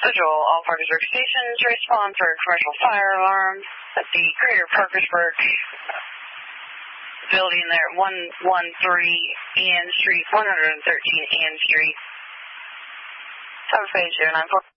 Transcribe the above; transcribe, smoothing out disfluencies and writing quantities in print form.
Visual, all parties workstations, respond for commercial fire alarm at the Greater Parkersburg building there, 113 Ann Street, 113 Ann Street. Tower phase 094.